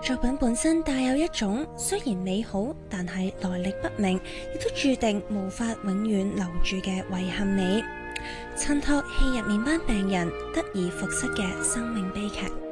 作品本身帶有一種雖然美好，但係來歷不明，亦都注定無法永遠留住嘅遺憾美，襯托戲入面班病人得而復失嘅生命悲劇。